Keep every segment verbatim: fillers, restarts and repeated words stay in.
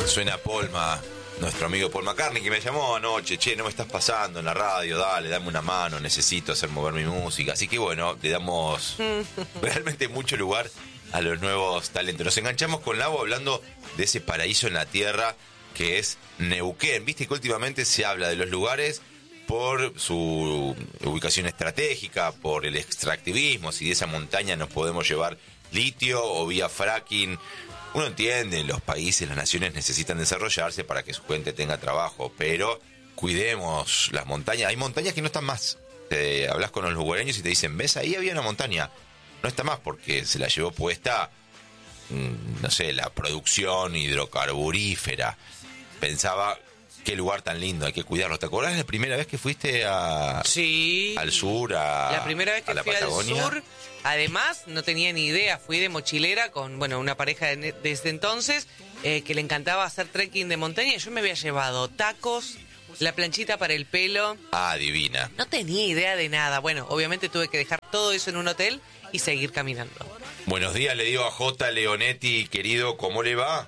Suena Polma, nuestro amigo Paul McCartney, que me llamó anoche. Che, no me estás pasando en la radio, dale, dame una mano, necesito hacer mover mi música. Así que bueno, le damos realmente mucho lugar a los nuevos talentos. Nos enganchamos con Lau hablando de ese paraíso en la tierra que es Neuquén. Viste que últimamente se habla de los lugares por su ubicación estratégica, por el extractivismo, si de esa montaña nos podemos llevar litio o vía fracking. Uno entiende, los países, las naciones necesitan desarrollarse para que su gente tenga trabajo, pero cuidemos las montañas. Hay montañas que no están más. Te hablas con los lugareños y te dicen, ¿ves? Ahí había una montaña. No está más porque se la llevó puesta, no sé, la producción hidrocarburífera. Pensaba, qué lugar tan lindo, hay que cuidarlo. ¿Te acordás la primera vez que fuiste a, sí, al sur, a la primera vez que a la fui Patagonia? al sur? Además, no tenía ni idea, fui de mochilera con, bueno, una pareja de, desde entonces eh, que le encantaba hacer trekking de montaña. Yo me había llevado tacos, la planchita para el pelo. Ah, divina. No tenía idea de nada. Bueno, obviamente tuve que dejar todo eso en un hotel y seguir caminando. Buenos días, le digo a J. Leonetti, querido, ¿cómo le va?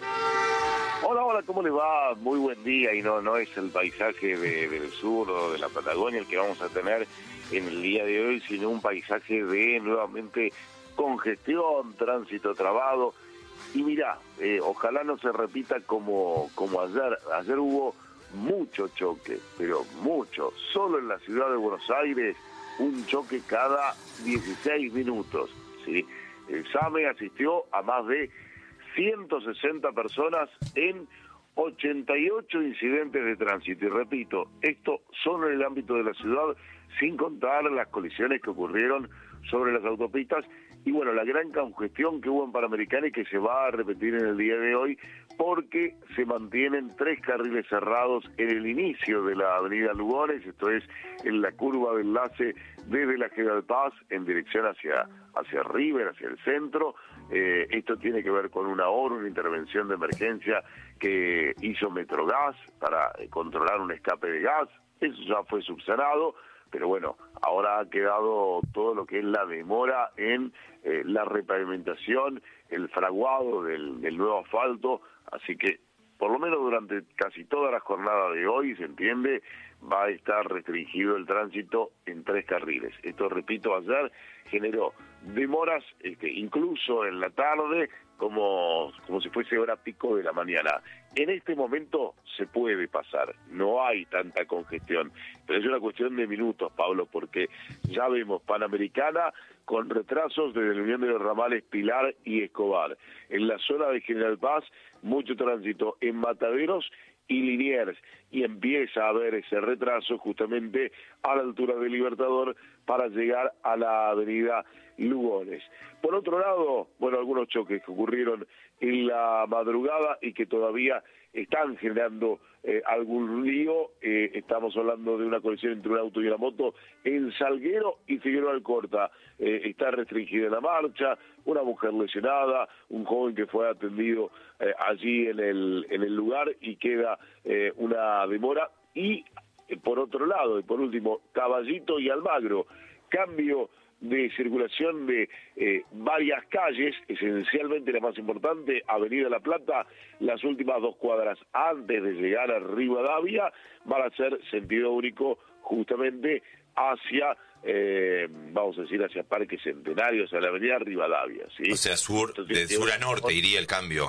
Hola, hola, ¿cómo le va? Muy buen día, y no, no es el paisaje de, del sur o de la Patagonia el que vamos a tener en el día de hoy, sino un paisaje de nuevamente congestión, tránsito trabado. Y mirá, eh, ojalá no se repita como, como ayer. Ayer hubo mucho choque, pero mucho. Solo en la ciudad de Buenos Aires, un choque cada dieciséis minutos, ¿sí? El SAME asistió a más de ciento sesenta personas en ochenta y ocho incidentes de tránsito. Y repito, esto solo en el ámbito de la ciudad, sin contar las colisiones que ocurrieron sobre las autopistas y bueno, la gran congestión que hubo en Panamericana y que se va a repetir en el día de hoy porque se mantienen tres carriles cerrados en el inicio de la avenida Lugones, esto es en la curva de enlace desde la General Paz en dirección hacia, hacia River, hacia el centro. Eh, esto tiene que ver con una hora, una intervención de emergencia que hizo Metrogas para eh, controlar un escape de gas. Eso ya fue subsanado, pero bueno, ahora ha quedado todo lo que es la demora en eh, la repavimentación, el fraguado del, del nuevo asfalto, así que por lo menos durante casi toda la jornada de hoy, se entiende, va a estar restringido el tránsito en tres carriles. Esto, repito, ayer generó demoras, este, incluso en la tarde, como, como si fuese hora pico de la mañana. En este momento se puede pasar, no hay tanta congestión, pero es una cuestión de minutos, Pablo, porque ya vemos Panamericana con retrasos desde la unión de los ramales Pilar y Escobar. En la zona de General Paz, mucho tránsito en Mataderos y Liniers, y empieza a haber ese retraso justamente a la altura del Libertador para llegar a la avenida Lugones. Por otro lado, bueno, algunos choques que ocurrieron en la madrugada y que todavía están generando eh, algún lío. Eh, estamos hablando de una colisión entre un auto y una moto en Salguero y Figueroa Alcorta. Eh, está restringida la marcha, una mujer lesionada, un joven que fue atendido eh, allí en el, en el lugar y queda eh, una demora. Y eh, por otro lado, y por último, Caballito y Almagro, cambio de circulación de eh, varias calles, esencialmente la más importante, Avenida La Plata, las últimas dos cuadras antes de llegar a Rivadavia, van a ser sentido único justamente hacia, eh, vamos a decir, hacia Parque Centenario, hacia la Avenida Rivadavia, ¿sí? O sea, sur, Entonces, de sur a norte iría el cambio.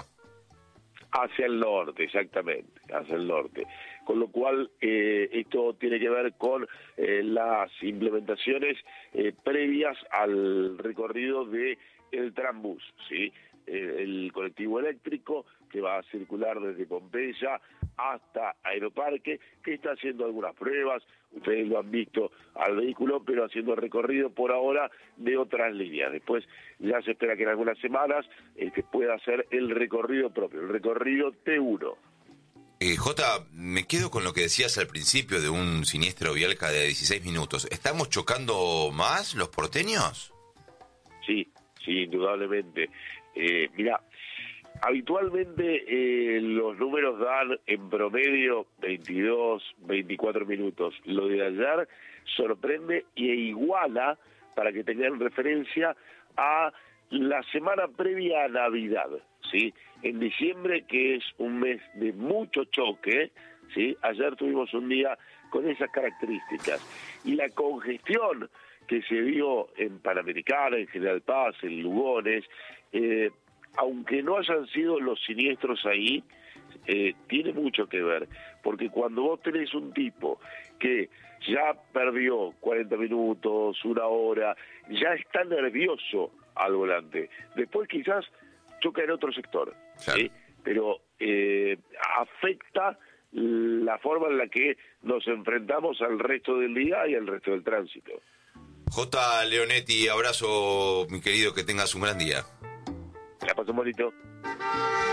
Hacia el norte, exactamente, hacia el norte. Con lo cual, eh, esto tiene que ver con eh, las implementaciones eh, previas al recorrido de el Trambús, ¿sí? Eh, el colectivo eléctrico que va a circular desde Pompeya hasta Aeroparque, que está haciendo algunas pruebas, ustedes lo han visto al vehículo, pero haciendo el recorrido por ahora de otras líneas. Después ya se espera que en algunas semanas este, pueda hacer el recorrido propio, el recorrido T uno. Eh, Jota, me quedo con lo que decías al principio de un siniestro vialca de dieciséis minutos. ¿Estamos chocando más los porteños? Sí, sí, indudablemente. Eh, mira, habitualmente eh, los números dan en promedio veintidós, veinticuatro minutos. Lo de ayer sorprende e iguala, para que tengan referencia, a la semana previa a Navidad, ¿sí? En diciembre, que es un mes de mucho choque, ¿sí? Ayer tuvimos un día con esas características. Y la congestión que se dio en Panamericana, en General Paz, en Lugones, eh, aunque no hayan sido los siniestros ahí, eh, tiene mucho que ver, porque cuando vos tenés un tipo que ya perdió cuarenta minutos, una hora, ya está nervioso al volante, después quizás choca en otro sector, claro. ¿sí? Pero eh, afecta la forma en la que nos enfrentamos al resto del día y al resto del tránsito. J. Leonetti, abrazo, mi querido, que tengas un gran día. La paso bonito.